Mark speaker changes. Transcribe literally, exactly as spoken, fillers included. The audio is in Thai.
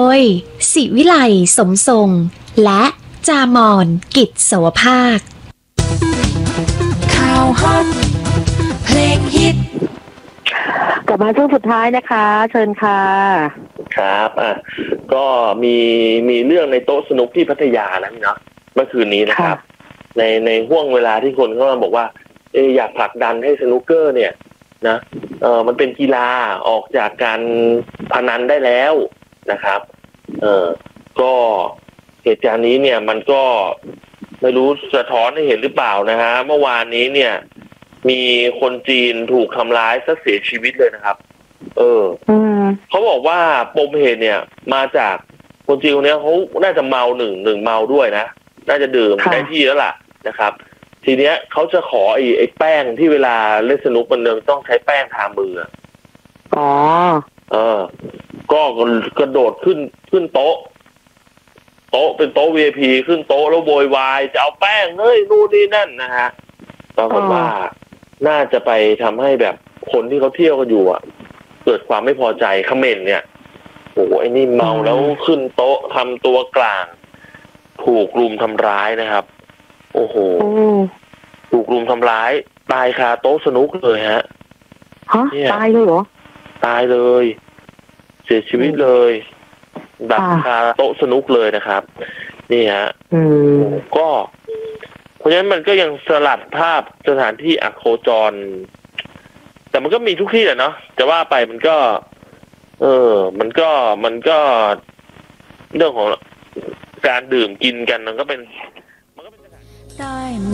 Speaker 1: ยศิวิไลสมทรงและจามอนกิจสวภาค
Speaker 2: ข่าวฮอตเพลงฮิต
Speaker 3: กลับมาช่วงสุดท้ายนะคะเชิญค่ะ
Speaker 4: ครับอ่ะก็มีมีเรื่องในโต๊ะสนุกที่พัทยานะพี่เนาะเมื่อคืนนี้นะครับในในห่วงเวลาที่คนเขาบอกว่าเอออยากผลักดันให้สนุกเกอร์เนี่ยนะเออมันเป็นกีฬาออกจากการพนันได้แล้วนะครับเออก็เหตุการณ์นี้เนี่ยมันก็ไม่รู้สะท้อนให้เห็นหรือเปล่านะฮะเมื่อวานนี้เนี่ยมีคนจีนถูกทำร้ายซะเสียชีวิตเลยนะครับเออเขาบอกว่าปมเหตุเนี่ยมาจากคนจีนคนนี้เขาน่าจะเมาหนึ่งหนึ่งเมาด้วยนะน่าจะดื่มได้ที่แล้วล่ะนะครับทีเนี้ยเขาจะขอไอ้ไอ้แป้งที่เวลาเล่นสนุกมันต้องใช้แป้งทามืออ๋อเออก็กระโดดขึ้นขึ้นโต๊ะโต๊ะเป็นโต๊ะ วี ไอ พี ขึ้นโต๊ะแล้วโวยวายจะเอาแป้งเฮ้ยนู่นนี่นั่นนะฮะปรากฏว่าน่าจะไปทำให้แบบคนที่เขาเที่ยวกันอยู่อ่ะเกิดความไม่พอใจเขม่นเนี่ยโอ้โหไอ้นี่เมาแล้วขึ้นโต๊ะทำตัวกลางถูกรุมทำร้ายนะครับโอ้โหถูกรุมทำร้ายตายคาโต๊ะสนุกเลยฮะ
Speaker 3: ฮะตายเลยเหรอ
Speaker 4: ตายเลยเสียชีวิตเลยดับคาโต๊ะสนุกเลยนะครับนี่ฮะก็เพราะฉะนั้นมันก็ยังสลัดภาพสถานที่อโคจรแต่มันก็มีทุกที่แหละเนาะจะว่าไปมันก็เออมันก็มันก็เรื่องของการดื่มกินกันมันก็เป็นมันก็เป็น